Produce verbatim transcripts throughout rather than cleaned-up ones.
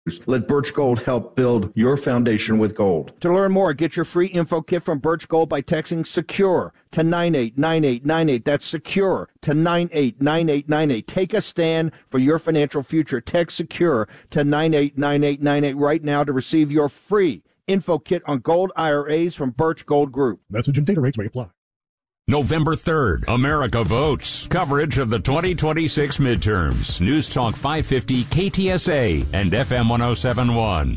Let Birch Gold help build your foundation with gold. To learn more, get your free info kit from Birch Gold by texting SECURE to nine eight nine eight nine eight. That's SECURE to nine eight nine eight nine eight. Take a stand for your financial future. Text SECURE to nine eight nine eight nine eight right now to receive your free info kit on gold I R As from Birch Gold Group. Message and data rates may apply. November third, America votes. Coverage of the twenty twenty-six midterms. News Talk five fifty K T S A and F M one oh seven point one.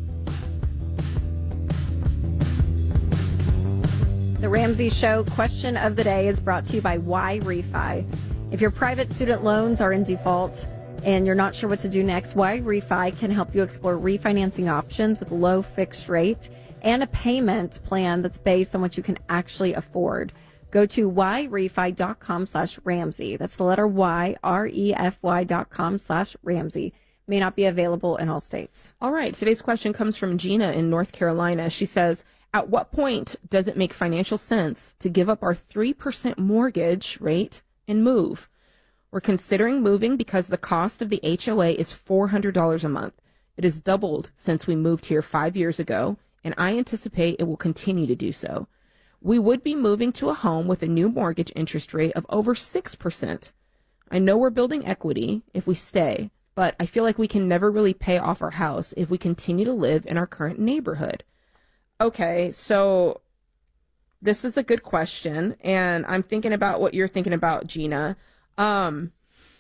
The Ramsey Show question of the day is brought to you by Y Refi. If your private student loans are in default and you're not sure what to do next, Y Refi can help you explore refinancing options with low fixed rate and a payment plan that's based on what you can actually afford. Go to yrefy.com slash Ramsey. That's the letter Y, R E F Y dot com slash Ramsey. May not be available in all states. All right. Today's question comes from Gina in North Carolina. She says, at what point does it make financial sense to give up our three percent mortgage rate and move? We're considering moving because the cost of the H O A is four hundred dollars a month. It has doubled since we moved here five years ago, and I anticipate it will continue to do so. We would be moving to a home with a new mortgage interest rate of over six percent. I know we're building equity if we stay, but I feel like we can never really pay off our house if we continue to live in our current neighborhood. Okay, so this is a good question, and I'm thinking about what you're thinking about, Gina. Um,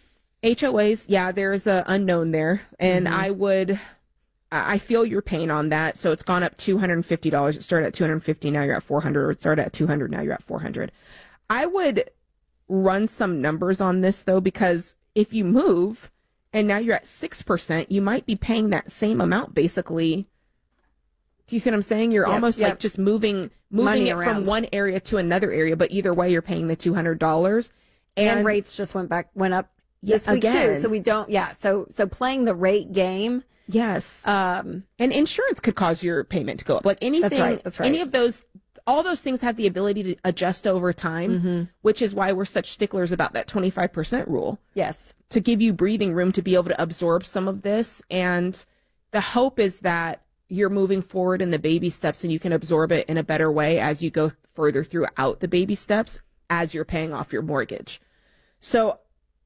H O As, yeah, there's an unknown there, and mm-hmm. I would... I feel your pain on that. So it's gone up two hundred fifty dollars. It started at two hundred fifty dollars. Now you're at four hundred dollars. Or it started at two hundred dollars. Now you're at four hundred dollars. I would run some numbers on this, though, because if you move and now you're at six percent, you might be paying that same amount, basically. Do you see what I'm saying? You're yep, almost yep. like just moving moving Money it around. From one area to another area. But either way, you're paying the two hundred dollars. And, and rates just went back, went up this week, again. too. So we don't, yeah. So, so playing the rate game. Yes. Um, and insurance could cause your payment to go up. Like anything, that's right, that's right. Any of those, all those things have the ability to adjust over time, mm-hmm. which is why we're such sticklers about that twenty-five percent rule. Yes. To give you breathing room to be able to absorb some of this. And the hope is that you're moving forward in the baby steps and you can absorb it in a better way as you go further throughout the baby steps as you're paying off your mortgage. So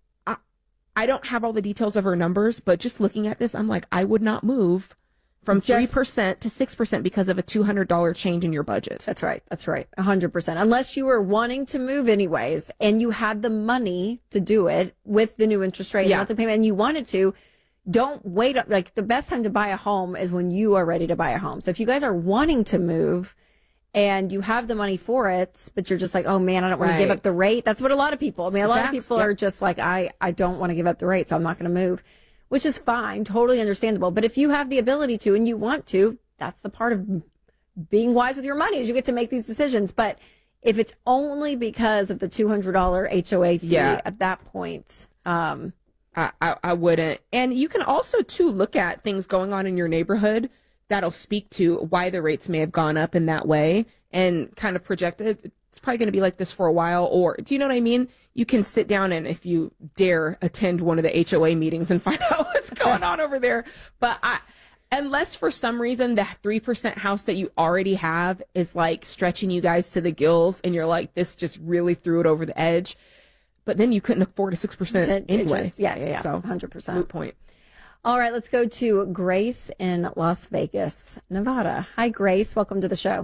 I don't have all the details of her numbers, but just looking at this, I'm like, I would not move from three percent to six percent because of a two hundred dollars change in your budget. That's right. That's right. one hundred percent. Unless you were wanting to move anyways and you had the money to do it with the new interest rate, yeah. and monthly payment, and you wanted to, don't wait. Like, the best time to buy a home is when you are ready to buy a home. So if you guys are wanting to move and you have the money for it, but you're just like, oh man, I don't want right. to give up the rate. That's what a lot of people, I mean, a lot That's, of people yeah. are just like, I, I don't want to give up the rate, so I'm not going to move, which is fine, totally understandable. But if you have the ability to and you want to, that's the part of being wise with your money, is you get to make these decisions. But if it's only because of the two hundred dollars H O A fee, yeah. at that point, um, I, I, I wouldn't. And you can also, too, look at things going on in your neighborhood that'll speak to why the rates may have gone up in that way and kind of project it. It's probably going to be like this for a while. Or, do you know what I mean? You can sit down and, if you dare, attend one of the H O A meetings and find out what's going on over there. But I, unless for some reason the three percent house that you already have is like stretching you guys to the gills and you're like, this just really threw it over the edge. But then you couldn't afford a six percent anyway. Yeah, yeah, yeah. So, one hundred percent. Moot point. All right, let's go to Grace in Las Vegas, Nevada. Hi, Grace. Welcome to the show.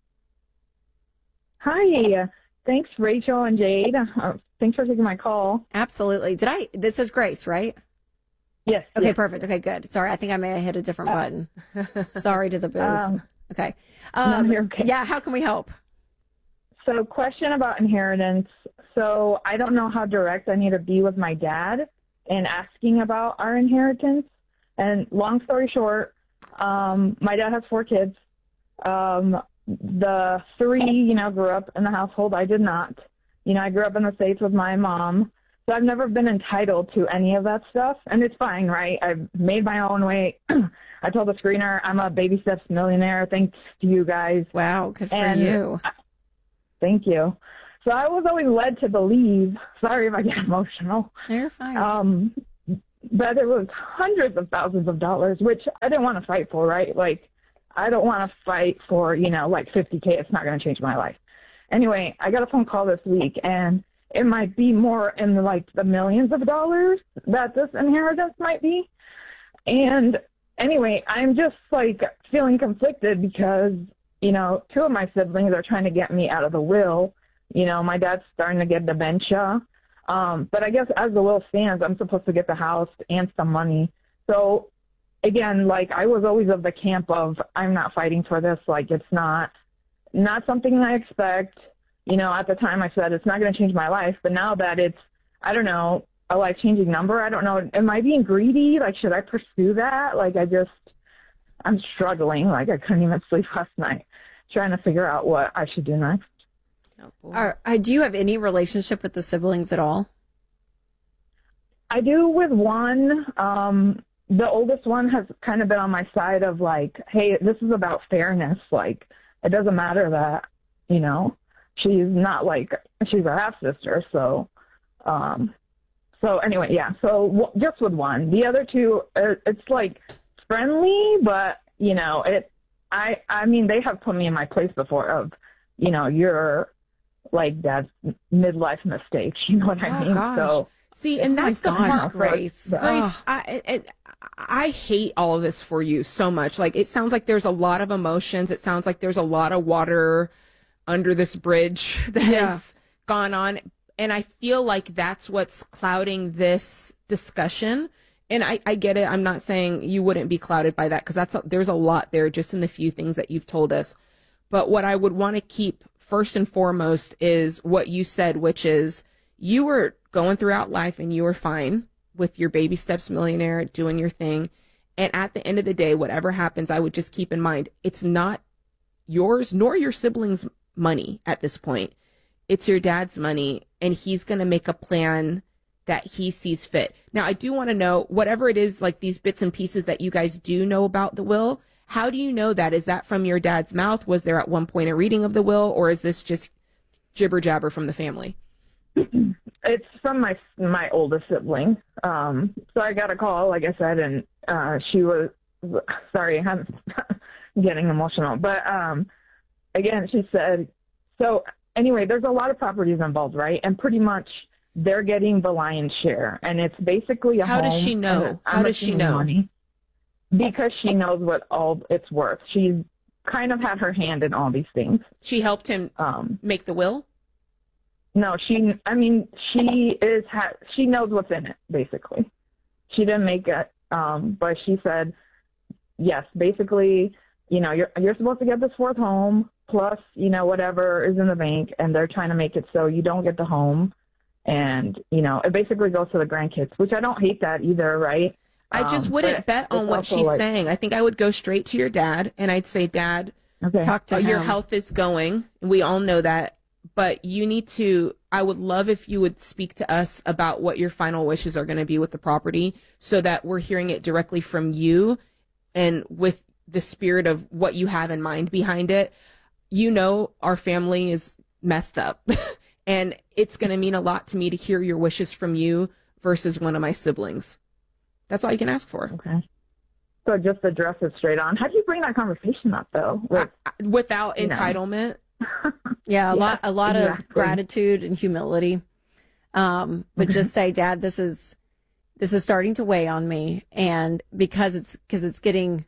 Hi. Thanks, Rachel and Jade. Uh, thanks for taking my call. Absolutely. Did I? This is Grace, right? Yes. Okay, yes. Perfect. Okay, good. Sorry, I think I may have hit a different uh, button. Sorry to the booth. Um, okay. Um, no, you're okay. Yeah, how can we help? So, question about inheritance. So, I don't know how direct I need to be with my dad and asking about our inheritance. And long story short, um, my dad has four kids. Um, the three, you know, grew up in the household. I did not. You know, I grew up in the States with my mom. So I've never been entitled to any of that stuff. And it's fine, right? I've made my own way. I told the screener I'm a baby steps millionaire thanks to you guys. Wow, good for and you. I, thank you. So I was always led to believe, sorry if I get emotional. You're fine. Um, but it was hundreds of thousands of dollars, which I didn't want to fight for, right? Like, I don't want to fight for, you know, like fifty K. It's not going to change my life. Anyway, I got a phone call this week, and it might be more in the, like the millions of dollars that this inheritance might be. And anyway, I'm just like feeling conflicted because, you know, two of my siblings are trying to get me out of the will. You know, my dad's starting to get dementia. Um, but I guess as the will stands, I'm supposed to get the house and some money. So again, like I was always of the camp of I'm not fighting for this. Like it's not, not something I expect. You know, at the time I said it's not going to change my life. But now that it's, I don't know, a life-changing number, I don't know, am I being greedy? Like, should I pursue that? Like, I just, I'm struggling. Like, I couldn't even sleep last night trying to figure out what I should do next. Are, uh, do you have any relationship with the siblings at all? I do with one. Um, the oldest one has kind of been on my side of like, hey, this is about fairness. Like, it doesn't matter that, you know, she's not like, she's a half-sister. So, um, so anyway, yeah. So w- just with one. The other two, uh, it's like friendly, but, you know, it, I, I mean, they have put me in my place before of, you know, you're, like dad's midlife mistakes, you know what I oh, mean? Gosh. So see, and that's the gosh, part, Grace. Grace, oh. I, I, I hate all of this for you so much. Like, it sounds like there's a lot of emotions. It sounds like there's a lot of water under this bridge that yeah. has gone on. And I feel like that's what's clouding this discussion. And I, I get it. I'm not saying you wouldn't be clouded by that because that's a, there's a lot there just in the few things that you've told us. But what I would want to keep first and foremost is what you said, which is you were going throughout life and you were fine with your baby steps millionaire doing your thing. And at the end of the day, whatever happens, I would just keep in mind, it's not yours nor your siblings' money at this point. It's your dad's money, and he's going to make a plan that he sees fit. Now, I do want to know, whatever it is, like these bits and pieces that you guys do know about the will, how do you know that? Is that from your dad's mouth? Was there at one point a reading of the will, or is this just jibber jabber from the family? It's from my my oldest sibling. Um, so I got a call, like I said, and uh, she was, sorry, I'm getting emotional. But um, again, she said, so anyway, there's a lot of properties involved, right? And pretty much they're getting the lion's share. And it's basically a How home. does she know? How does she know? Money. Because she knows what all it's worth. She's kind of had her hand in all these things. She helped him um, make the will? No, she, I mean, she is, ha- she knows what's in it, basically. She didn't make it, um, but she said, yes, basically, you know, you're, you're supposed to get this fourth home, plus, you know, whatever is in the bank, and they're trying to make it so you don't get the home. And, you know, it basically goes to the grandkids, which I don't hate that either, right? I just um, wouldn't bet on what she's like, saying. I think I would go straight to your dad, and I'd say, Dad, okay. talk to uh, him. Your health is going. We all know that. But you need to, I would love if you would speak to us about what your final wishes are going to be with the property so that we're hearing it directly from you and with the spirit of what you have in mind behind it. You know, our family is messed up and it's going to mean a lot to me to hear your wishes from you versus one of my siblings. That's all you can ask for. Okay. So just address it straight on. How do you bring that conversation up though? With, uh, without entitlement. Yeah, a yeah, lot, a lot exactly. of gratitude and humility. Um, but Okay. just say, Dad, this is, this is starting to weigh on me. And because it's, because it's getting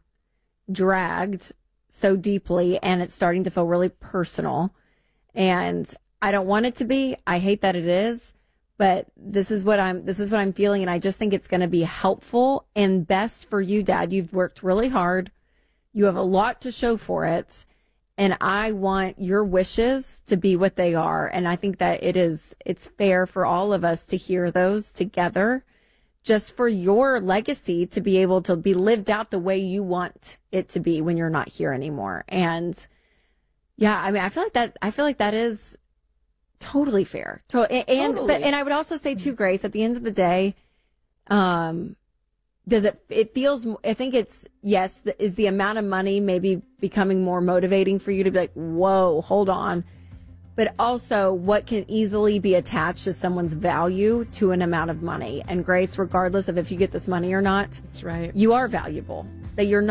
dragged so deeply and it's starting to feel really personal. And I don't want it to be, I hate that it is, but this is what I'm, this is what I'm feeling. And I just think it's going to be helpful and best for you, Dad. You've worked really hard. You have a lot to show for it. And I want your wishes to be what they are. And I think that it is, it's fair for all of us to hear those together, just for your legacy to be able to be lived out the way you want it to be when you're not here anymore. And yeah, I mean, I feel like that, I feel like that is totally fair. To, and, totally. But, and I would also say too, Grace, at the end of the day, um, does it, it feels, I think it's, yes, the, is the amount of money maybe becoming more motivating for you to be like, whoa, hold on. but also what can easily be attached to someone's value to an amount of money. And Grace, regardless of if you get this money or not, that's right. You are valuable. That you're not